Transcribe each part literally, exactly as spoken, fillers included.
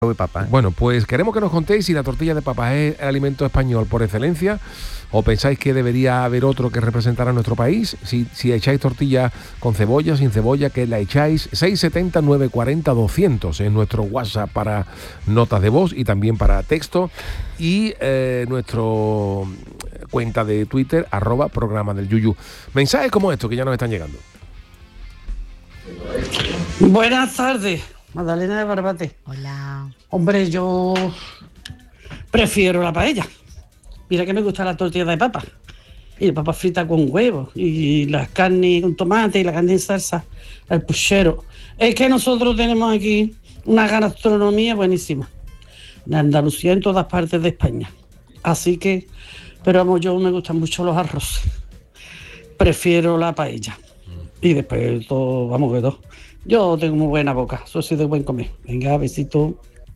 de papa. Bueno, pues queremos que nos contéis si la tortilla de papa es el alimento español por excelencia o pensáis que debería haber otro que representara a nuestro país. Si, si echáis tortilla con cebolla, sin cebolla, que la echáis. seis siete cero, nueve cuatro cero, doscientos es nuestro WhatsApp para notas de voz y también para texto. Y eh, nuestro cuenta de Twitter, arroba programa del Yuyu. Mensajes como estos que ya nos están llegando. Buenas tardes, Magdalena de Barbate. Hola. Hombre, yo prefiero la paella. Mira que me gusta la tortilla de papa. Y la papa frita con huevo. Y las carnes con tomate y la carne en salsa. El puchero. Es que nosotros tenemos aquí una gastronomía buenísima. En Andalucía, en todas partes de España. Así que, pero vamos, yo me gustan mucho los arroces. Prefiero la paella. Y después todo, vamos que todo. Yo tengo muy buena boca, eso sí de buen comer. Venga, besito.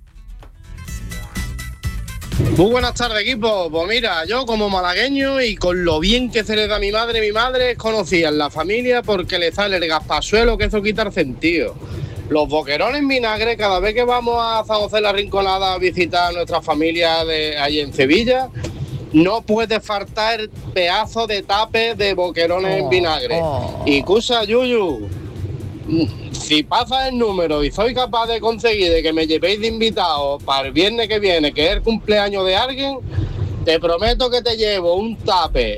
Muy buenas tardes, equipo. Pues mira, yo como malagueño y con lo bien que se le da a mi madre, mi madre es conocida en la familia porque le sale el gazpachuelo, que eso quita el sentido. Los boquerones en vinagre, cada vez que vamos a San José de la Rinconada a visitar a nuestra familia de allí en Sevilla, no puede faltar el pedazo de tape de boquerones oh, en vinagre. Oh. Y cosa, Yuyu, si pasa el número y soy capaz de conseguir de que me llevéis de invitado para el viernes que viene, que es el cumpleaños de alguien, te prometo que te llevo un tape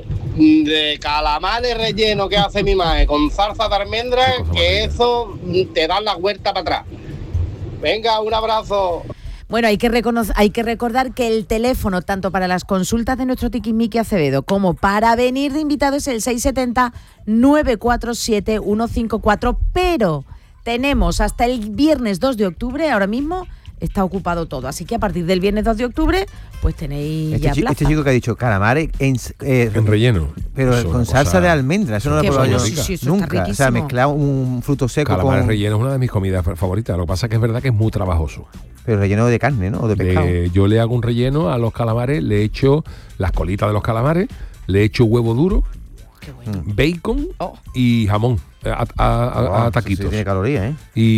de calamares relleno que hace mi madre con salsa de almendras, que eso te da la vuelta para atrás. Venga, un abrazo. Bueno, hay que, reconocer, hay que recordar que el teléfono, tanto para las consultas de nuestro Tiquismiqui Acevedo como para venir de invitado, es el seis siete cero, nueve cuatro siete, uno cinco cuatro, pero tenemos hasta el viernes dos de octubre, ahora mismo está ocupado todo, así que a partir del viernes dos de octubre, pues tenéis este ya chico, plaza. Este chico que ha dicho calamares en, eh, en relleno. Pero eso con salsa cosa... de almendra, eso no lo he probado yo sí, sí, nunca. O sea, mezclar un fruto seco calamares con... relleno es una de mis comidas favoritas, lo que pasa es que es verdad que es muy trabajoso. Pero relleno de carne, ¿no? O de pescado. Le, yo le hago un relleno a los calamares, le echo las colitas de los calamares, le echo huevo duro, bueno. bacon oh. y jamón a, a, a, oh, a taquitos. Sí, tiene calorías, ¿eh?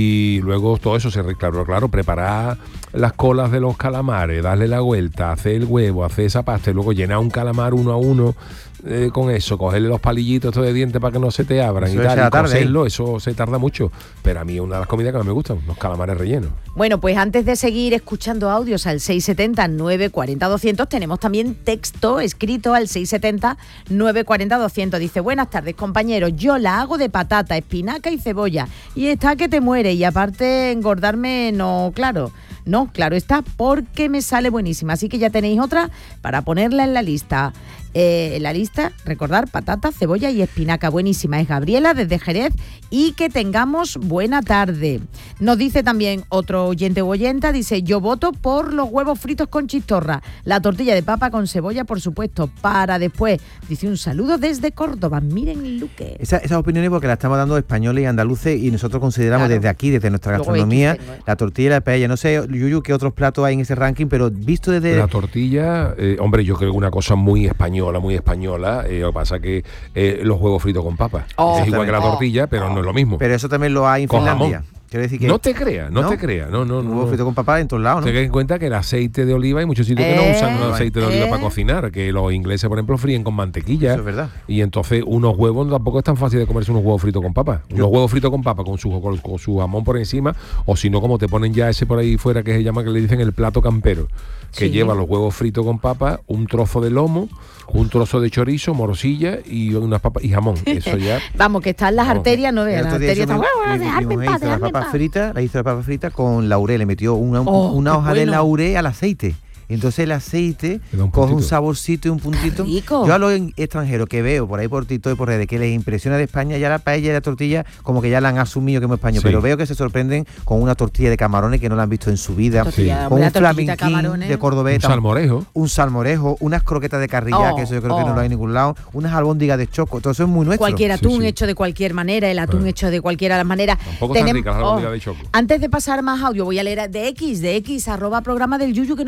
Y luego todo eso se claro, claro, preparar las colas de los calamares, darle la vuelta, hacer el huevo, hacer esa pasta y luego llenar un calamar uno a uno eh, con eso, cogerle los palillitos estos de dientes para que no se te abran eso y tal, y tarde, cocerlo, ¿eh? Eso se tarda mucho, pero a mí es una de las comidas que más me gustan, los calamares rellenos. Bueno, pues antes de seguir escuchando audios al seis siete cero, nueve cuatro cero, doscientos, tenemos también texto escrito al seis siete cero, nueve cuatro cero, doscientos. Dice, buenas tardes, compañeros, yo la hago de patata, espinaca y cebolla, y está que te muere, y aparte engordarme, no, claro, no, claro está, porque me sale buenísima, así que ya tenéis otra para ponerla en la lista. Eh, en la lista, recordar, patata, cebolla y espinaca, buenísima. Es Gabriela desde Jerez, y que tengamos buena tarde. Nos dice también otro oyente o oyenta, dice, yo voto por los huevos fritos con chistorra, la tortilla de papa con cebolla, por supuesto, para después. Dice, un saludo desde Córdoba, miren el Luque. Esa, esas opiniones porque las estamos dando españoles y andaluces, y nosotros consideramos claro. desde aquí, desde nuestra gastronomía, Luego, ¿eh? la tortilla y la paella. No sé, Yuyu, qué otros platos hay en ese ranking, pero visto desde... La tortilla, eh, hombre, yo creo que una cosa muy española, muy española, eh, lo que pasa es que eh, los huevos fritos con papas oh, es igual que la tortilla, pero oh. no es lo mismo. Pero eso también lo hay en con Finlandia. Jamón. Quiero decir que no te creas, no, no te creas, no, no, no. Huevo frito con papas en todos lados, ¿no? Ten en cuenta que el aceite de oliva hay muchos sitios eh, que no usan el aceite de oliva eh. para cocinar, que los ingleses, por ejemplo, fríen con mantequilla. Eso es verdad. Y entonces unos huevos tampoco es tan fácil de comerse unos huevos fritos con papas. Yo. Unos huevos fritos con papas con su con, con su jamón por encima, o si no, como te ponen ya ese por ahí fuera que se llama, que le dicen el plato campero, que sí. lleva los huevos fritos con papas, un trozo de lomo, un trozo de chorizo, morcilla y unas papas y jamón. Eso ya. Vamos, que están las Vamos. arterias, no veas, las arterias están. Dejarme en paz, dejarme en paz. Frita, la hizo la papa frita con laurel, le metió una, oh, una hoja bueno. de laurel al aceite. Entonces el aceite un coge un saborcito y un puntito. Yo a los extranjeros que veo por ahí por TikTok y por redes que les impresiona de España, ya la paella y la tortilla como que ya la han asumido como español, sí. pero veo que se sorprenden con una tortilla de camarones que no la han visto en su vida, sí. con un flamenquín de cordobeta, un salmorejo, un salmorejo, unas croquetas de carrillá, oh, que eso yo creo oh. que no lo hay en ningún lado, unas albóndigas de choco, todo eso es muy nuestro. Cualquier atún sí, sí. hecho de cualquier manera, el atún sí. hecho de cualquiera de las maneras. Tampoco Tenem- ricas las albóndigas oh. de choco. Antes de pasar más audio, voy a leer de X, de X, arroba programa del Yuyu, que nos estáis escribiendo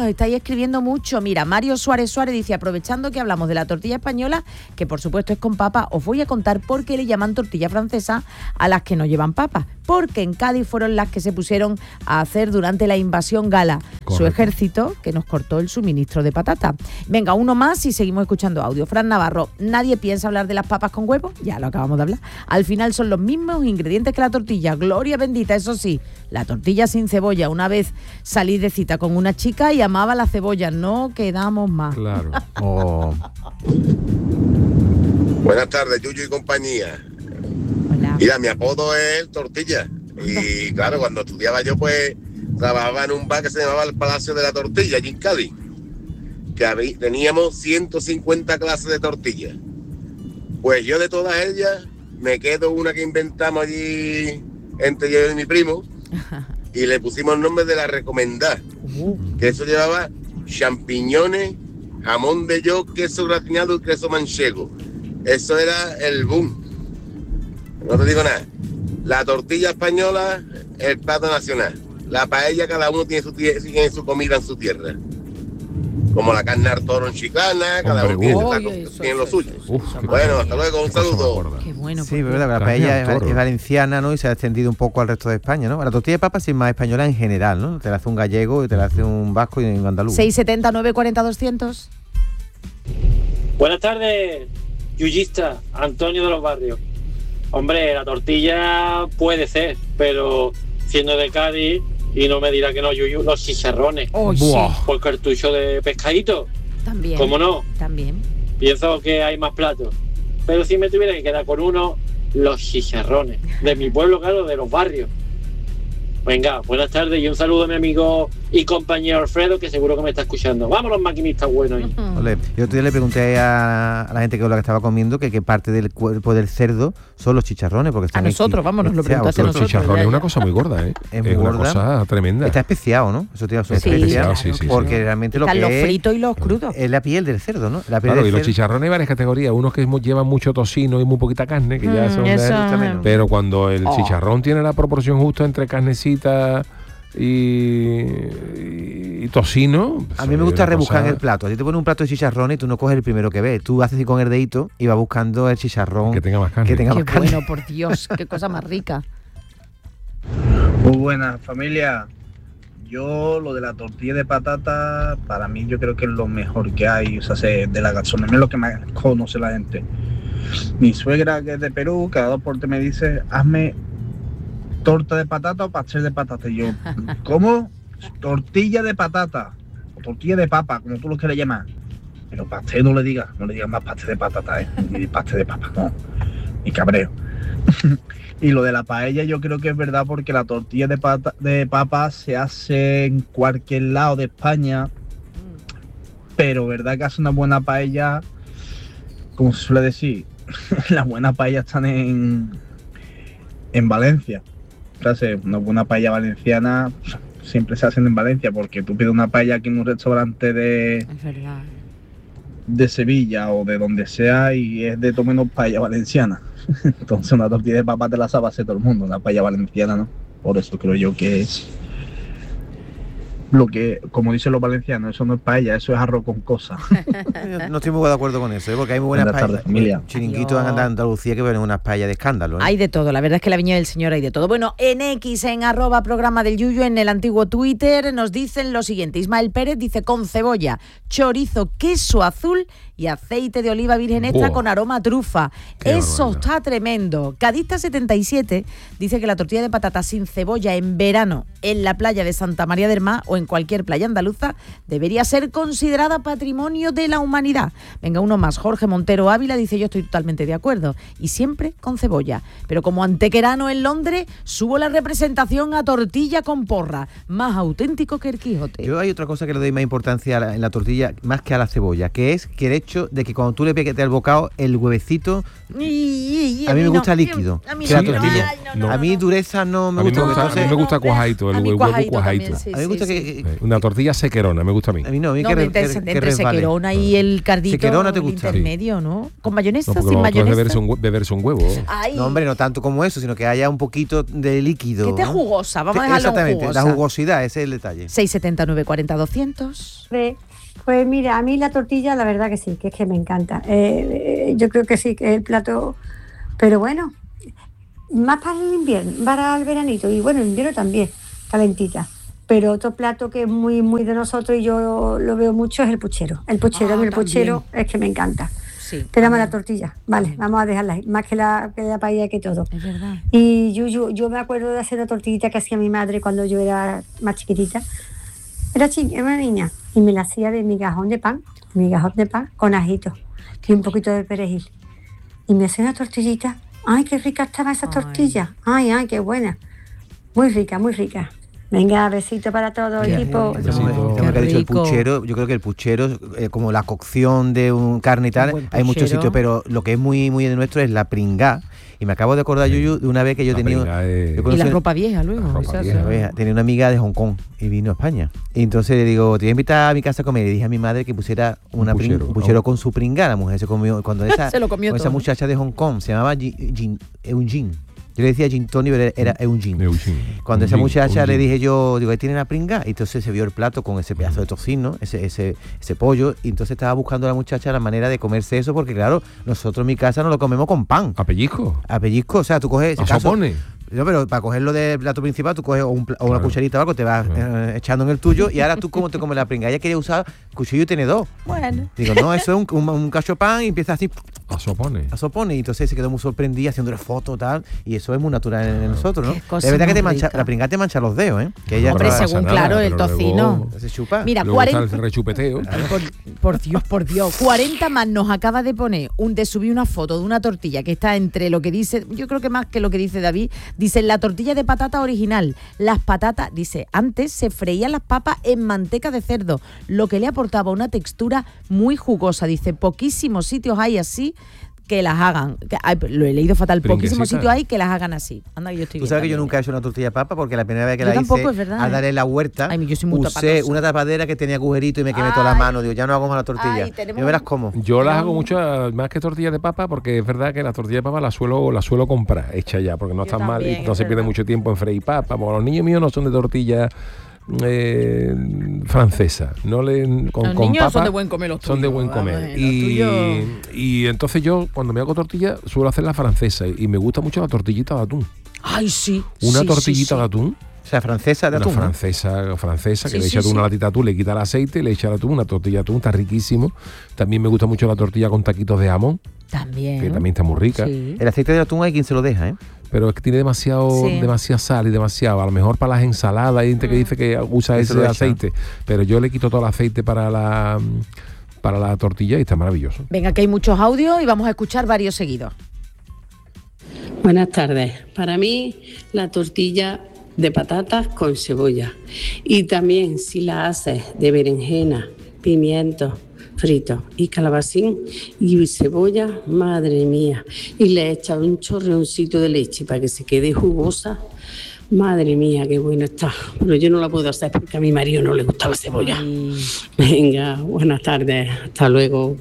escribiendo mucho. Mira, Mario Suárez Suárez dice, aprovechando que hablamos de la tortilla española, que por supuesto es con papa, os voy a contar por qué le llaman tortilla francesa a las que no llevan papa. Porque en Cádiz fueron las que se pusieron a hacer durante la invasión gala. Correcto. Su ejército que nos cortó el suministro de patata. Venga, uno más y seguimos escuchando audio. Fran Navarro, nadie piensa hablar de las papas con huevo, ya lo acabamos de hablar. Al final son los mismos ingredientes que la tortilla. Gloria bendita, eso sí, la tortilla sin cebolla. Una vez salí de cita con una chica y amaba la cebolla, no quedamos más. Claro. Oh. Buenas tardes, Yuyu y compañía. Hola. Mira, mi apodo es Tortilla. Y claro, cuando estudiaba yo, pues trabajaba en un bar que se llamaba el Palacio de la Tortilla, allí en Cádiz. Que habí, teníamos ciento cincuenta clases de tortillas. Pues yo de todas ellas me quedo una que inventamos allí entre yo y mi primo y le pusimos el nombre de la recomendada. Uh. Que eso llevaba champiñones, jamón de york, queso gratinado y queso manchego. Eso era el boom. No te digo nada. La tortilla española, el plato nacional. La paella, cada uno tiene su, tiene su comida en su tierra. Como la carne al toro en Chiclana, cada uno tiene, oh, la, eso, tiene lo suyo. Uf, bueno, hasta luego, un saludo. Qué bueno. Sí, verdad, la paella es, es valenciana, ¿no? Y se ha extendido un poco al resto de España, ¿no? La tortilla de papa sí es más española en general, ¿no? Te la hace un gallego y te la hace un vasco y un andaluz. seis setenta, nueve cuarenta, doscientos. Buenas tardes, yuyista, Antonio de los Barrios. Hombre, la tortilla puede ser, pero siendo de Cádiz, y no me dirá que no, Yuyu, los chicharrones. Oh, sí. Por cartucho de pescadito. También. ¿Cómo no? También. Pienso que hay más platos. Pero si me tuviera que quedar con uno, los chicharrones. De mi pueblo, claro, de los barrios. Venga, buenas tardes y un saludo a mi amigo y compañero Alfredo, que seguro que me está escuchando. Vamos los maquinistas buenos ahí. Uh-huh. Ole, yo otro día le pregunté a, a la gente que la que estaba comiendo que qué parte del cuerpo del cerdo son los chicharrones, porque están a nosotros, vamos, nos lo preguntaste a nosotros. Los chicharrones es una cosa muy gorda, ¿eh? Es, es muy una gorda. cosa tremenda. Está especiado, ¿no? Eso tiene sí, especiado, sí, sí, porque sí. realmente Están lo que los es fritos y los crudos. Es la piel del cerdo, ¿no? La piel claro, del y los cerdo. chicharrones hay varias categorías. Unos que llevan mucho tocino y muy poquita carne, que mm, ya son eso, de... Pero cuando el oh. chicharrón tiene la proporción justa entre carnecita y, y tocino, a mí me gusta rebuscar cosa... en el plato. A ti te pones un plato de chicharrón y tú no coges el primero que ves, tú haces así con el dedito y vas buscando el chicharrón que tenga más carne. Que tenga qué más carne. Bueno, por Dios, qué cosa más rica. Muy buena familia. Yo lo de la tortilla de patata, para mí yo creo que es lo mejor que hay, o sea, de la gastronomía es lo que más conoce la gente. Mi suegra, que es de Perú, cada dos por tres me dice, hazme torta de patata o pastel de patata. Y yo, ¿cómo? Tortilla de patata o tortilla de papa, como tú lo quieras llamar. Pero pastel no le digas, no le digas más pastel de patata, ¿eh? Ni pastel de papa, no. Ni cabreo. Y lo de la paella yo creo que es verdad, porque la tortilla de, pata, de papa se hace en cualquier lado de España, pero verdad que hace una buena paella, como se suele decir, las buenas paellas están en, en Valencia. Una buena paella valenciana siempre se hacen en Valencia, porque tú pides una paella aquí en un restaurante de, de Sevilla o de donde sea y es de todo menos paella valenciana. Entonces una tortilla de papa te la sabe hacer todo el mundo, una paella valenciana no. Por eso creo yo que es lo que, como dicen los valencianos, eso no es paella, eso es arroz con cosas. No estoy muy de acuerdo con eso, ¿eh? Porque hay muy buenas paellas. Chiringuitos en Andalucía que ven unas paellas de escándalo, ¿eh? Hay de todo, la verdad es que la Viña del Señor hay de todo. Bueno, en X, en arroba programa del Yuyu, en el antiguo Twitter, nos dicen lo siguiente. Ismael Pérez dice con cebolla, chorizo, queso azul y aceite de oliva virgen extra oh, con aroma a trufa. Eso barbaridad. Está tremendo. Cadista setenta y siete dice que la tortilla de patata sin cebolla en verano en la playa de Santa María del Mar o en cualquier playa andaluza debería ser considerada patrimonio de la humanidad. Venga, uno más. Jorge Montero Ávila dice yo estoy totalmente de acuerdo y siempre con cebolla. Pero como antequerano en Londres subo la representación a tortilla con porra. Más auténtico que el Quijote. Yo hay otra cosa que le doy más importancia a la, en la tortilla más que a la cebolla, que es que el hecho de que cuando tú le pegues al bocado el huevecito, y, y, y, a, a mí me gusta no, líquido. A mí que no, la tortilla. no, no. A mí dureza no me a mí gusta. Me gusta entonces... A mí me gusta cuajadito, el huevo cuajadito. También, sí, a mí me gusta sí, que, sí. que... Una tortilla sequerona, me gusta a mí. A mí no, a mí no, que, entre, que, entre que sequerona y el cardito sequerona te gusta. intermedio, sí. ¿no? Con mayonesa, no, sin mayonesa. Beberse un, beberse un huevo. Ay. No, hombre, no tanto como eso, sino que haya un poquito de líquido. Que esté ¿no? jugosa, vamos a dejarlo Exactamente, jugosa. la jugosidad, ese es el detalle. seis setenta, nueve cuarenta, doscientos. Pues mira, a mí la tortilla la verdad que sí, que es que me encanta. Eh, eh, yo creo que sí, que es el plato, pero bueno, más para el invierno, para el veranito, y bueno, el invierno también, calentita. Pero otro plato que es muy muy de nosotros y yo lo veo mucho es el puchero. El puchero, ah, el puchero es que me encanta. Sí, te damos la tortilla, vale, vamos a dejarla ahí, más que la, que la paella que todo. Es verdad. Y yo, yo, yo me acuerdo de hacer la tortillita que hacía mi madre cuando yo era más chiquitita. Era, chi- era una niña y me la hacía de migajón de pan, migajón de pan con ajito y un poquito de perejil. Y me hacía una tortillita. Ay, qué rica estaba esa tortilla. Ay, ay, qué buena. Muy rica, muy rica. Venga, besito para todo el equipo. Como que ha dicho el puchero, yo creo que el puchero, eh, como la cocción de un carne y tal, hay muchos sitios, pero lo que es muy muy de nuestro es la pringá. Y me acabo de acordar, sí. Yuyu, de una vez que yo la tenía... Es... Yo conocí, y la ropa vieja luego. La ropa vieja, vieja. Tenía una amiga de Hong Kong y vino a España. Y entonces le digo, te voy a invitar a mi casa a comer. Y dije a mi madre que pusiera una un puchero, pring, un puchero oh. con su pringá. La mujer se comió. Cuando esa, se lo comió con todo. Esa muchacha de Hong Kong se llamaba Eugene. Yo le decía Gin Tony, pero era Eugene. Eugene. Cuando Eugene, esa muchacha Eugene. le dije yo, digo, ¿ahí tiene la pringa? Y entonces se vio el plato con ese pedazo de tocino, ese, ese, ese pollo, y entonces estaba buscando a la muchacha la manera de comerse eso, porque claro, nosotros en mi casa no lo comemos con pan. ¿A pellizco? A pellizco, o sea, tú coges... ¿A sopone? No, pero para cogerlo del plato principal, tú coges o, un, o una claro. cucharita o algo, te vas eh, echando en el tuyo, y ahora tú cómo te comes la pringa. Ella quería usar cuchillo y tenedor. Bueno. Digo, no, eso es un, un, un cacho pan y empieza así... A sopone. A sopone. Y entonces se quedó muy sorprendida haciéndole fotos tal, y eso es muy natural en, en nosotros, ¿no? De verdad que te mancha, la pringa te mancha los dedos, ¿eh? Que ella Hombre, no según nada, claro, el tocino. Se chupa. Mira, luego cuarenta... el rechupeteo. Por, por Dios, por Dios. cuarenta más nos acaba de poner un de subir una foto de una tortilla que está entre lo que dice, yo creo que más que lo que dice David, dice la tortilla de patata original. Las patatas, dice, antes se freían las papas en manteca de cerdo, lo que le aportaba una textura muy jugosa. Dice, poquísimos sitios hay así que las hagan. Que, ay, lo he leído fatal. Poquísimos sitios hay que las hagan así. Anda, yo estoy Tú sabes que yo nunca he hecho una tortilla de papa porque la primera vez que yo la hice es verdad, a darle ¿eh? la huerta, ay, yo soy muy usé tapatosa. una tapadera que tenía agujerito y me quemé ay. toda la mano. Digo, ya no hago más la tortilla. Ay, yo verás cómo. Yo las hago mucho más que tortillas de papa porque es verdad que las tortillas de papa las suelo, las suelo comprar hechas ya porque no yo están también, mal y no se pierde mucho tiempo en freír papa. Porque los niños míos no son de tortilla Eh, francesa, no le con, los con niños papa, son de buen comer los tuyos, son de buen comer y, y entonces yo cuando me hago tortilla suelo hacer la francesa y me gusta mucho la tortillita de atún. Ay, sí. Una sí, tortillita sí, de atún. O sea, francesa de atún. Una francesa, ¿no? francesa que sí, le echa sí, sí. una latita de atún, le quita el aceite, le echa el atún, una tortilla de atún, está riquísimo. También me gusta mucho la tortilla con taquitos de jamón. También. Que también está muy rica. Sí. El aceite de atún hay quien se lo deja, ¿eh? Pero es que tiene demasiado, sí. demasiada sal y demasiado. A lo mejor para las ensaladas hay gente que dice que usa ese de aceite. Pero yo le quito todo el aceite para la para la tortilla y está maravilloso. Venga, que hay muchos audios y vamos a escuchar varios seguidos. Buenas tardes. Para mí, la tortilla de patatas con cebolla. Y también si la haces de berenjena, pimiento frito y calabacín y cebolla, madre mía, y le echas un chorreoncito de leche para que se quede jugosa, madre mía, qué bueno está. Pero yo no la puedo hacer porque a mi marido no le gusta la cebolla. Ay. Venga, buenas tardes, hasta luego.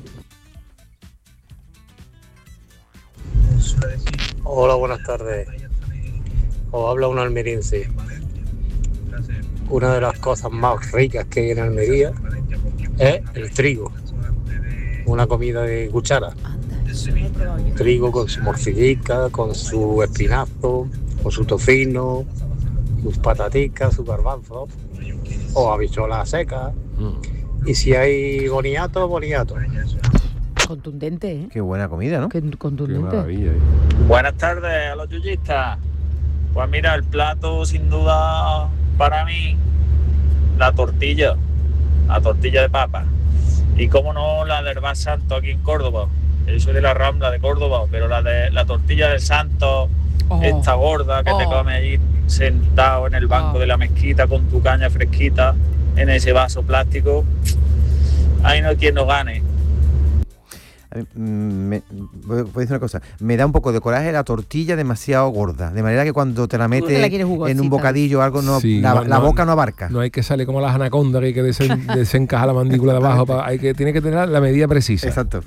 Hola, buenas tardes. Os habla un almeriense. Una de las cosas más ricas que hay en Almería es el trigo. Una comida de cuchara. Trigo con su morcillica, con su espinazo, con su tocino, sus pataticas, su garbanzo, o habichuelas secas. Mm. Y si hay boniato, boniato. Contundente, ¿eh? Qué buena comida, ¿no? Qué contundente. Qué maravilla, ¿eh? Buenas tardes a los yuyistas. Pues mira, el plato sin duda para mí, la tortilla, la tortilla de papa. Y cómo no, la del Bar Santo aquí en Córdoba. Yo soy de la Rambla de Córdoba, pero la de la tortilla del Santo, oh. esta gorda que oh. te comes allí sentado en el banco oh. de la mezquita con tu caña fresquita en ese vaso plástico. Ahí no hay quien nos gane. me, voy a decir una cosa, me da un poco de coraje la tortilla demasiado gorda, de manera que cuando te la metes la en un bocadillo o algo, no, sí, la, no, la no, boca no abarca. No hay que salir como las anacondas, que hay que desen, desencajar la mandíbula de abajo, para, hay que, tiene que tener la medida precisa. Exacto.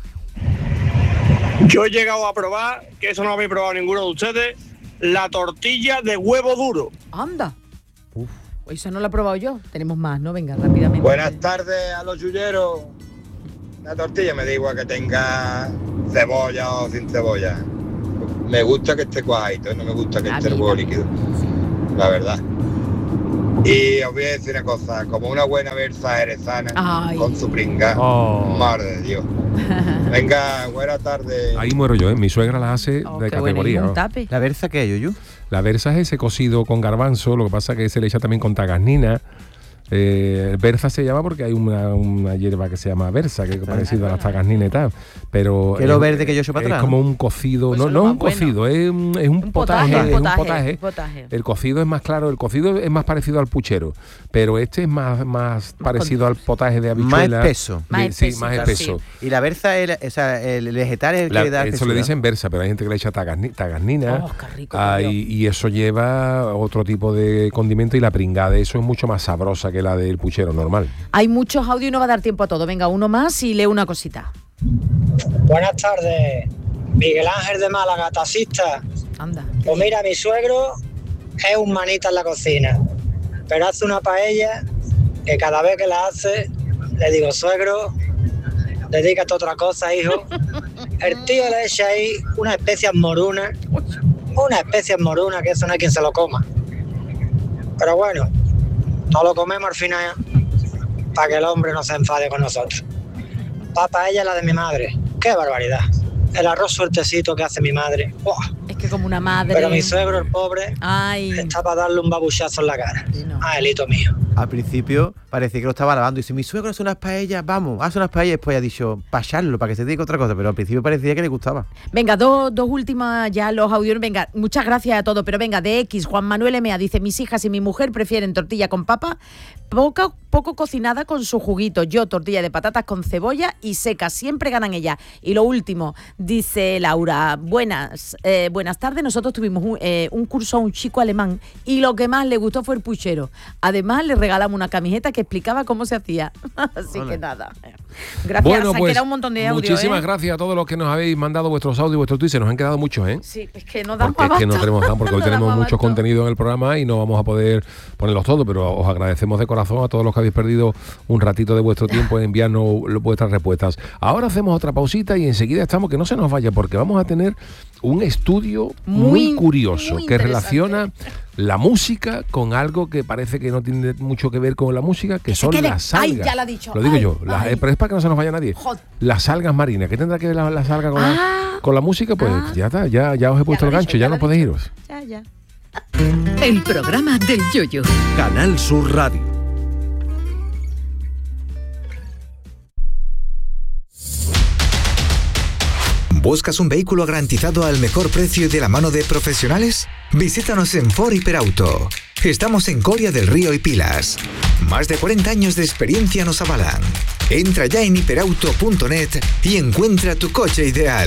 Yo he llegado a probar, que eso no lo habéis probado ninguno de ustedes, la tortilla de huevo duro. Anda. Uf. Eso no lo he probado yo. Tenemos más, ¿no? Venga, rápidamente. Buenas tardes a los yulleros. La tortilla me da igual que tenga cebolla o sin cebolla. Me gusta que esté cuajadito, no me gusta que esté el huevo líquido. La verdad. Y os voy a decir una cosa, como una buena berza jerezana, ay, con su pringa, oh, madre de Dios. Venga, buena tarde. Ahí muero yo, ¿eh? Mi suegra la hace oh, de categoría. ¿No? ¿La berza qué es, Yuyu? La berza es ese cocido con garbanzo, lo que pasa es que se le echa también con tagasnina. Eh, berza se llama porque hay una, una hierba que se llama berza, que es parecido a la tagasnina y tal. Pero que lo verde que yo he hecho para es atrás, como un cocido, pues no, no es un cocido, bueno. es un, es un, un potaje, potaje, es un potaje. Un potaje. El cocido es más claro, el cocido es más parecido al puchero, pero este es más, más, más parecido al potaje de habichuela. Más espeso. De, más sí, espeso, más espeso. Sí. Y la berza, es, o sea, el vegetal es el que la, le da eso espesidad. Le dicen berza, pero hay gente que le echa tagasnina. Oh, qué rico, ah, y, y eso lleva otro tipo de condimento y la pringada, eso es mucho más sabrosa que la del puchero normal. Hay muchos audios y no va a dar tiempo a todo. Venga, uno más y lee una cosita. Buenas tardes, Miguel Ángel de Málaga, taxista. Anda. Pues mira, mi suegro es un manita en la cocina, pero hace una paella que cada vez que la hace le digo, suegro, dedícate a otra cosa, hijo. El tío le echa ahí una especie moruna, una especie moruna que eso no hay quien se lo coma. Pero bueno, no lo comemos al final para que el hombre no se enfade con nosotros. Pa' paella la de mi madre. ¡Qué barbaridad! El arroz suertecito que hace mi madre. ¡Oh! Es que como una madre. Pero mi suegro, el pobre, ay, está para darle un babuchazo en la cara. Sí, no. Ah, elito mío. Al principio parecía que lo estaba lavando y dice, mi suegro hace unas paellas, vamos, hace unas paellas, y después ha dicho, para echarlo, para que se dedique a otra cosa, pero al principio parecía que le gustaba. Venga, dos, dos últimas ya los audios, venga, muchas gracias a todos, pero venga, de X, Juan Manuel M A dice, mis hijas y mi mujer prefieren tortilla con papa, poco, poco cocinada con su juguito, yo tortilla de patatas con cebolla y seca, siempre ganan ellas. Y lo último, dice Laura, buenas, eh, buenas tardes, nosotros tuvimos un, eh, un curso a un chico alemán y lo que más le gustó fue el puchero. Además, le regalamos una camiseta que explicaba cómo se hacía. Así vale. que nada. Gracias, bueno, se pues, han quedado un montón de audios. Muchísimas ¿eh? gracias a todos los que nos habéis mandado vuestros audios y vuestros tweets. Se nos han quedado muchos, ¿eh? Sí, es que no dan porque para es que no tenemos nada, porque no hoy tenemos mucho contenido en el programa y no vamos a poder ponerlos todos, pero os agradecemos de corazón a todos los que habéis perdido un ratito de vuestro tiempo en enviarnos vuestras respuestas. Ahora hacemos otra pausita y enseguida estamos, que no se nos vaya, porque vamos a tener un estudio muy, muy curioso muy que relaciona la música con algo que parece que no tiene mucho que ver con la música, que, que son quede, las algas. Ay, ya lo ha dicho. Lo digo ay, yo, las, pero es para que no se nos vaya nadie. Joder. Las algas marinas. ¿Qué tendrá que ver las la algas con, ah, la, con la música? Pues ah, ya está, ya, ya os he puesto el gancho, dicho, ya, ya no podéis iros. Ya, ya. El programa del Yoyo. Canal Sur Radio. ¿Buscas un vehículo garantizado al mejor precio y de la mano de profesionales? Visítanos en Ford Hiperauto. Estamos en Coria del Río y Pilas. Más de cuarenta años de experiencia nos avalan. Entra ya en hiperauto punto net y encuentra tu coche ideal.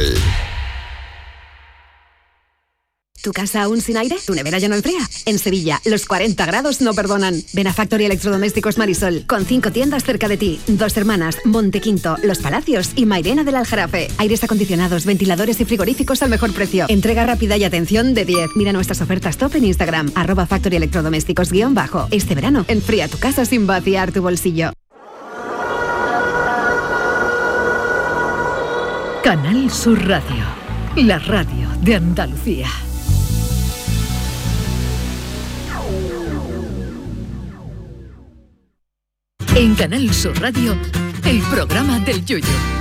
¿Tu casa aún sin aire? ¿Tu nevera ya no enfría? En Sevilla, los cuarenta grados no perdonan. Ven a Factory Electrodomésticos Marisol, con cinco tiendas cerca de ti. Dos Hermanas, Montequinto, Los Palacios y Mairena del Aljarafe. Aires acondicionados, ventiladores y frigoríficos al mejor precio. Entrega rápida y atención de diez. Mira nuestras ofertas top en Instagram, arroba Factory Electrodomésticos guión bajo. Este verano, enfría tu casa sin vaciar tu bolsillo. Canal Sur Radio, la radio de Andalucía. En Canal Sur Radio, el programa del Yoyo.